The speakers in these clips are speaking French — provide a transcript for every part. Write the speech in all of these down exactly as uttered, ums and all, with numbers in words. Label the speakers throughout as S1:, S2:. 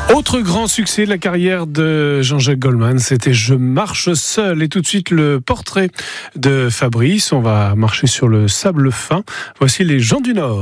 S1: Autre grand succès de la carrière de Jean-Jacques Goldman, c'était Je marche seul. Et tout de suite, le portrait de Fabrice. On va marcher sur le sable fin. Voici les gens du Nord.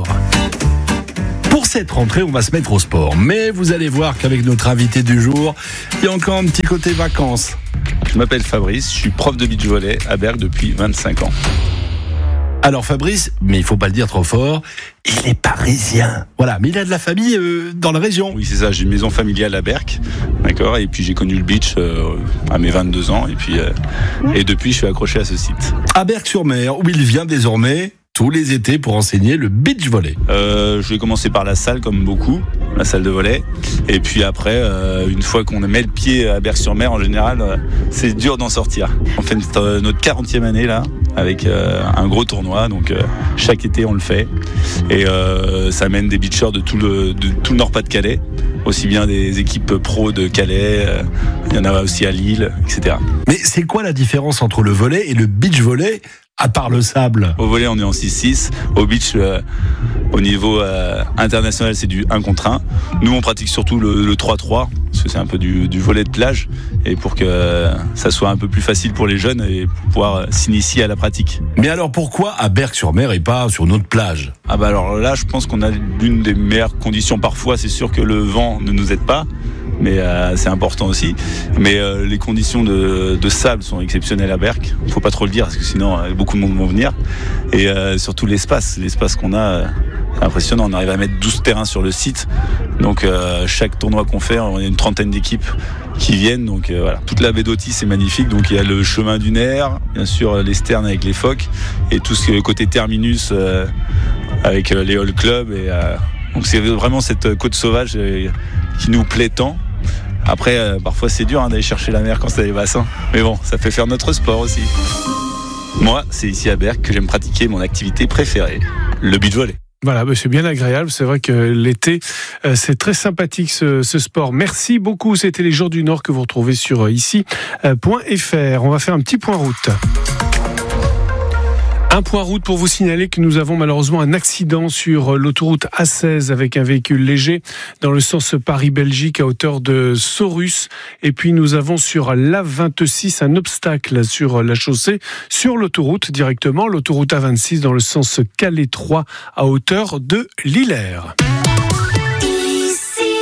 S2: Pour cette rentrée, on va se mettre au sport. Mais vous allez voir qu'avec notre invité du jour, il y a encore un petit côté vacances.
S3: Je m'appelle Fabrice, je suis prof de beach volley à Berck depuis vingt-cinq ans.
S2: Alors Fabrice, mais il faut pas le dire trop fort, il est parisien. Voilà, mais il a de la famille euh, dans la région.
S3: Oui, c'est ça, j'ai une maison familiale à Berck, d'accord, et puis j'ai connu le beach euh, à mes vingt-deux ans, et puis euh, et depuis je suis accroché à ce site.
S2: À Berck-sur-Mer, où il vient désormais tous les étés pour enseigner le beach volley.
S3: Euh, je vais commencer par la salle, comme beaucoup, la salle de volley. Et puis après, euh, une fois qu'on met le pied à Berck-sur-Mer, en général, euh, c'est dur d'en sortir. On fait notre, notre quarantième année là, avec euh, un gros tournoi. Donc euh, chaque été, on le fait. Et euh, ça amène des beachers de tout le, de tout le Nord-Pas-de-Calais, aussi bien des équipes pro de Calais. Euh, il y en a aussi à Lille, et cetera.
S2: Mais c'est quoi la différence entre le volley et le beach volley ? À part le sable.
S3: Au volley, on est en six six. Au beach, euh, au niveau euh, international, c'est du un contre un. Nous, on pratique surtout le, le trois trois, parce que c'est un peu du, du volley de plage, et pour que euh, ça soit un peu plus facile pour les jeunes et pour pouvoir euh, s'initier à la pratique.
S2: Mais alors pourquoi à Berck-sur-Mer et pas sur notre plage ?
S3: Ah bah alors là, je pense qu'on a l'une des meilleures conditions. Parfois, c'est sûr que le vent ne nous aide pas, mais euh, c'est important aussi. Mais euh, les conditions de, de sable sont exceptionnelles à Berck. Il ne faut pas trop le dire, parce que sinon euh, beaucoup de monde vont venir. Et euh, surtout l'espace, l'espace qu'on a, euh, c'est impressionnant. On arrive à mettre douze terrains sur le site. Donc euh, chaque tournoi qu'on fait, on a une trentaine d'équipes qui viennent. Donc euh, voilà, toute la baie d'Autis c'est magnifique. Donc il y a le chemin du Nerf, bien sûr les sternes avec les phoques, et tout ce qui est côté terminus euh, avec euh, les Hall Club. Et euh, donc c'est vraiment cette côte sauvage euh, qui nous plaît tant. Après, euh, parfois c'est dur hein, d'aller chercher la mer quand c'est les bassins. Mais bon, ça fait faire notre sport aussi. Moi, c'est ici à Berck que j'aime pratiquer mon activité préférée, le beach volley.
S1: Voilà, bah c'est bien agréable. C'est vrai que l'été, euh, c'est très sympathique ce, ce sport. Merci beaucoup. C'était les Jours du Nord que vous retrouvez sur euh, ici point f r. On va faire un petit point route. Un point route pour vous signaler que nous avons malheureusement un accident sur l'autoroute A seize avec un véhicule léger dans le sens Paris-Belgique à hauteur de Saurus. Et puis nous avons sur l'A vingt-six un obstacle sur la chaussée, sur l'autoroute directement, l'autoroute A vingt-six dans le sens Calais trois à hauteur de Lillers.